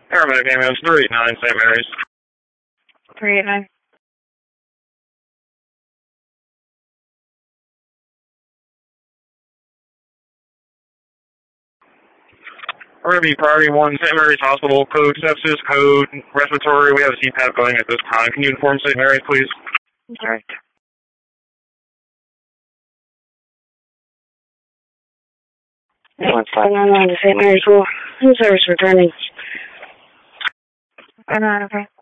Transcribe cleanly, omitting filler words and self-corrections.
Paramedic ambulance 389 St. Mary's. 389. We're going to be priority 1, St. Mary's Hospital, code sepsis, code respiratory. We have a CPAP going at this time. Can you inform St. Mary's, please? Alright. What's 599 to St. Mary's School? Who's service returning? 599, okay.